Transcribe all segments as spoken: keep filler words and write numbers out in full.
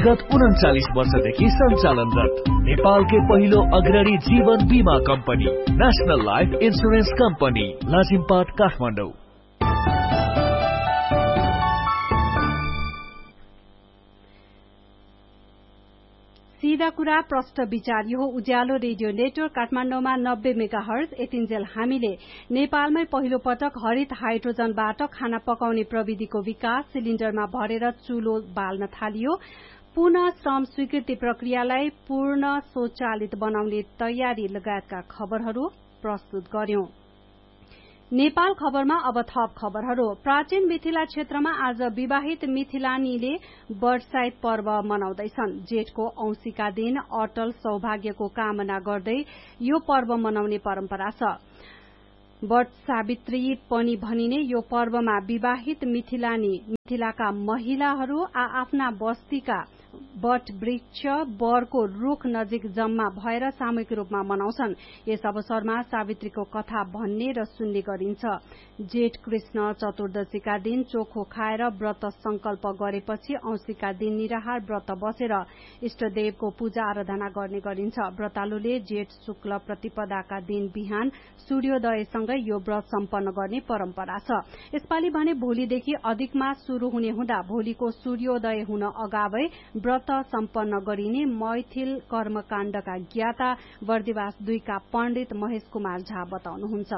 विगत उन्चालीस वर्षदेखि सञ्चालनरत नेपालकै पहिलो अग्रणी जीवन बीमा company national life insurance company Lazimpat Kathmandu. सीधा कुरा प्रष्ट विचार यो उज्यालो रेडियो नेटवर्क काठमाडौँमा नब्बे मेगा हर्ज एतिन्जेल हामीले नेपालमै पहिलो पटक हरित हाइड्रोजनबाट खाना पकाउने प्रविधिको विकास सिलिण्डरमा भरेर चुलो बाल्न थालियो। पुनः श्रम स्वीकृति प्रक्रियालाई पूर्ण स्वचालित बनाउने तयारी लगायतका खबरहरू प्रस्तुत गर्यौं। नेपाल खबरमा अब थप खबरहरू। प्राचीन मिथिला क्षेत्रमा आज विवाहित मिथिलानीले बर्साइत पर्व मनाउँदैछन्। जेठको औंसीका दिन अटल सौभाग्यको कामना गर्दै यो पर्व मनाउने परम्परा छ। वट सावित्री पनि भनिने यो पर्वमा विवाहित मिथिलानी मिथिलाका महिलाहरू आ आफ्ना बस्तीका वट वृक्ष बरको रूख नजिक जम्मा भएर सामूहिक रूपमा मनाउँछन्। यस अवसरमा सावित्रीको कथा भन्ने र सुन्ने गरिन्छ। जेठ कृष्ण चतुर्दशीका दिन चोखो खाएर व्रत संकल्प गरेपछि औंसीका दिन निराहार व्रत बसेर इष्टदेवको पूजा आराधना गर्ने गरिन्छ। व्रतालुले जेठ शुक्ल प्रतिपदाका दिन बिहान सूर्योदयसँगै यो व्रत सम्पन्न गर्ने परम्परा छ। यसपालि भने भोलिदेखि अधिक मास शुरू हुने हुँदा भोलिको सूर्योदय हुन अगावै व्रत सम्पन्न गरिने मैथिल कर्मकाण्डका ज्ञाता बर्दिवास दुईका पण्डित महेश कुमार झा बताउनुहुन्छ।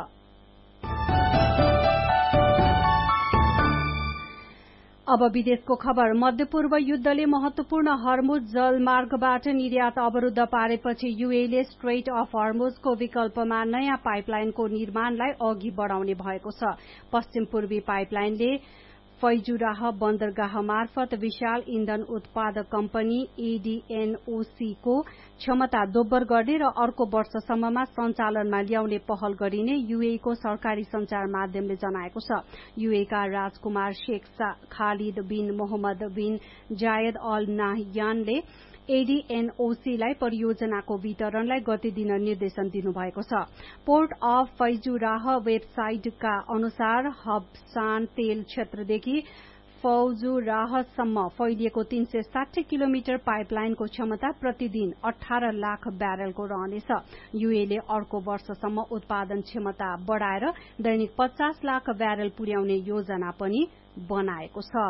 अब विदेशको खबर। मध्यपूर्व युद्धले महत्वपूर्ण हर्मुज जलमार्गबाट निर्यात अवरूद्ध पारेपछि यूएले स्ट्रेट अफ हर्मुजको विकल्पमा नयाँ पाइपलाइनको निर्माणलाई अघि बढ़ाउने भएको छ। पश्चिम पूर्वी पाइपलाइनले फैजुराह बन्दरगाह मार्फत विशाल इन्धन उत्पादक कम्पनी एडीएनओसी को क्षमता दोब्बर गर्ने र अर्को वर्षसम्ममा सञ्चालनमा ल्याउने पहल गरिने यूए को सरकारी संचार माध्यमले जनाएको छ। यूए का राजकुमार शेख खालिद बिन मोहम्मद बिन जायद अल नाहयानले एडीएनओसी लाई परियोजनाको वितरणलाई गति दिन निर्देशन दिनुभएको छ। पोर्ट अफ फैजुराह वेबसाइटका अनुसार हब्सान तेल क्षेत्रदेखि फौजुराहसम्म फैलिएको तीन सय साठी किलोमिटर पाइपलाइनको क्षमता प्रतिदिन अठार लाख ब्यारेलको रहनेछ। यूएले अर्को वर्षसम्म उत्पादन क्षमता बढ़ाएर दैनिक पचास लाख ब्यारेल पुर्याउने योजना पनि बनाएको छ।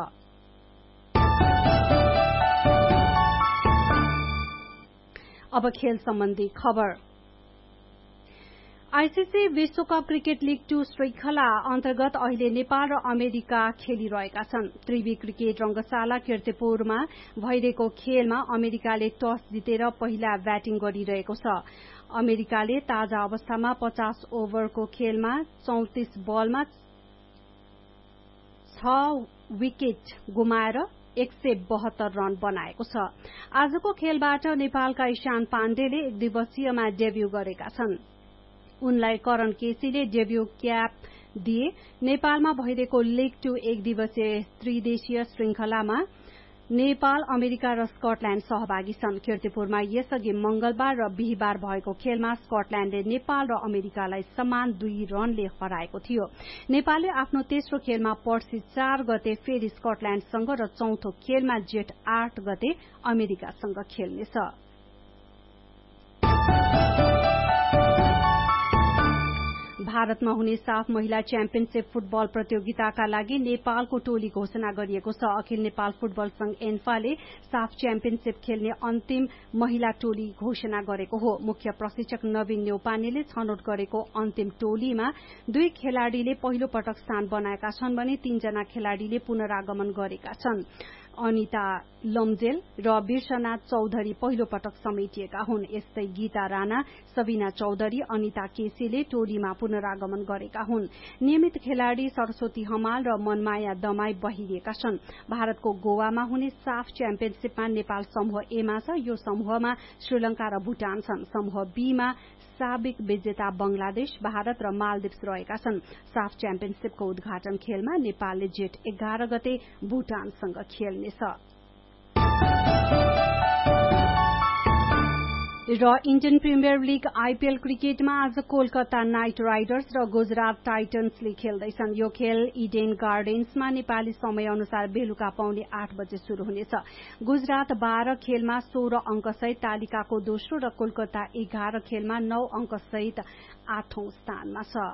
अब खेल सम्बन्धी खबर। आईसीसी विश्वकप क्रिकेट लीग टू श्रृंखला अन्तर्गत अहिले नेपाल र अमेरिका खेलिरहेका छन्। त्रिवी क्रिकेट रंगशाला कीर्तिपुरमा भइरहेको खेलमा अमेरिकाले टस जितेर पहिला ब्याटिङ गरिरहेको छ। अमेरिकाले ताजा अवस्थामा पचास ओभरको खेलमा चौतिस बलमा छ विकेट गुमाएर एक सय बहत्तर रन बनाएको छ। आजको खेलबाट नेपालका ईशान पाण्डेले एक दिवसीयमा डेब्यू गरेका छन्। उनलाई करण केसीले डेब्यू क्याप दिए। नेपालमा भइरहेको लीग टू एक दिवसीय त्रिदेशीय श्रृंखलामा नेपाल, अमेरिका र स्कटल्याण्ड सहभागी छन्। कीर्तिपुरमा यसअघि मंगलबार र बिहिबार भएको खेलमा स्कटल्याण्डले नेपाल र अमेरिकालाई समान दुई रनले हराएको थियो। नेपालले आफ्नो तेस्रो खेलमा पर्सि चार गते फेरि स्कटल्याण्डसँग र चौथो खेलमा जेठ आठ गते अमेरिकासँग खेल्नेछ। भारतमा हुने साफ महिला च्याम्पियनशीप फुटबल प्रतियोगिताका लागि नेपालको टोली घोषणा गरिएको छ। अखिल नेपाल फुटबल संघ एन्फाले साफ च्याम्पियनशीप खेल्ने अन्तिम महिला टोली घोषणा गरेको हो। मुख्य प्रशिक्षक नवीन न्यौपानेले छनौट गरेको अन्तिम टोलीमा दुई खेलाड़ीले पहिलो पटक स्थान बनाएका छन् भने तीनजना खेलाड़ीले पुनरागमन गरेका छन्। अनिता लम्जेल र बिर्सना चौधरी पहिलो पटक समेटिएका हुन्। यस्तै गीता राणा, सबिना चौधरी, अनिता केसीले टोलीमा पुनरागमन गरेका हुन्। नियमित खेलाड़ी सरस्वती हमाल र मनमाया दमाई बहिरिएका छन्। भारतको गोवामा हुने साफ च्याम्पियनशीपमा नेपाल समूह ए मा छ। यो समूहमा श्रीलंका र भूटान छन्। समूह बी मा साबिक विजेता बंगलादेश, भारत र मालदिप्स रहेका छन्। साफ च्याम्पियनशीपको उद्घाटन खेलमा नेपालले जेठ एघार गते भूटानसँग खेल्नेछ। र इन्डियन प्रिमियर लीग आईपीएल क्रिकेटमा आज कोलकाता नाइट राइडर्स र गुजरात टाइटन्सले खेल्दैछन्। यो खेल इडेन गार्डन्समा नेपाली समय अनुसार बेलुका पाउने आठ बजे शुरू हुनेछ। गुजरात बाह्र खेलमा सोह्र अंक सहित तालिकाको दोस्रो र कोलकाता एघार खेलमा नौ अंक सहित आठौं स्थानमा छ।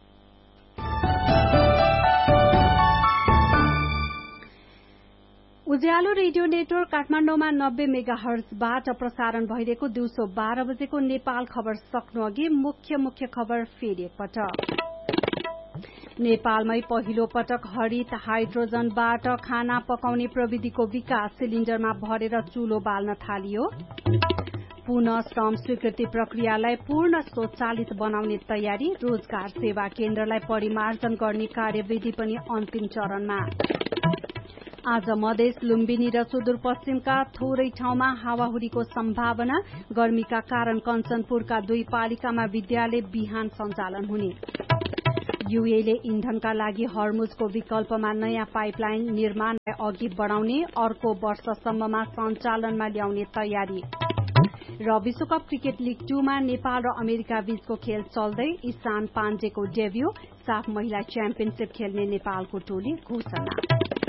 उज्यालो रेडियो नेटवर्क काठमाडौँमा नब्बे मेगा हर्जबाट प्रसारण भइरहेको दिउँसो बाह्र बजेको नेपाल खबर सक्नु अघि मुख्य मुख्य खबर फेरि एकपटक। नेपालमै पहिलो पटक हरित हाइड्रोजनबाट खाना पकाउने प्रविधिको विकास, सिलिण्डरमा भरेर चुलो बाल्न थालियो। पुनः श्रम स्वीकृति प्रक्रियालाई पूर्ण स्वचालित बनाउने तयारी, रोजगार सेवा केन्द्रलाई परिमार्जन गर्ने कार्यविधि पनि अन्तिम चरणमा। आज मधेस, लुम्बिनी र सुदूरपश्चिमका थोरै ठाउँमा हावाहुरीको सम्भावना, गर्मीका कारण कञ्चनपुरका दुई पालिकामा विद्यालय बिहान सञ्चालन हुने। यूएले इन्धनका लागि हर्मुजको विकल्पमा नयाँ पाइपलाइन निर्माणलाई अघि बढ़ाउने, अर्को वर्षसम्ममा सञ्चालनमा ल्याउने तयारी। र विश्वकप क्रिकेट लीग टूमा नेपाल र अमेरिका बीचको खेल चल्दै, इशान पाण्डेको डेब्यू, साफ महिला च्याम्पियनशीप खेल्ने नेपालको टोली घोषणा।